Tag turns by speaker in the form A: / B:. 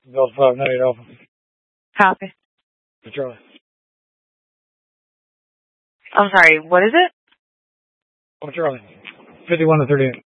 A: Delta 598 Alpha.
B: Copy.
A: For Charlie.
B: I'm sorry, what is it?
A: For Charlie. 51 to 38.